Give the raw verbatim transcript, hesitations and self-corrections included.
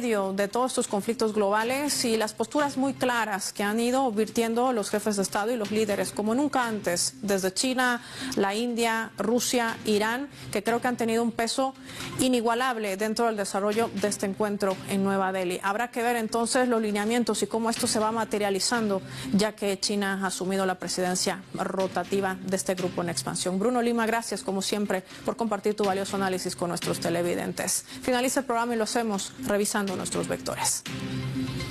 medio de todos estos conflictos globales y las posturas muy claras que han ido virtiendo los jefes de Estado y los líderes, como nunca antes, desde China, la India, Rusia, Irán, que creo que han tenido un peso inigualable dentro del desarrollo de este encuentro en Nueva Delhi. Habrá que ver entonces los lineamientos y cómo esto se va materializando, ya que China ha asumido la presidencia rotativa de este grupo en expansión. Bruno Lima, gracias como siempre por compartir tu valioso análisis con nuestros televidentes. Finaliza el programa y lo hacemos revisando nuestros vectores.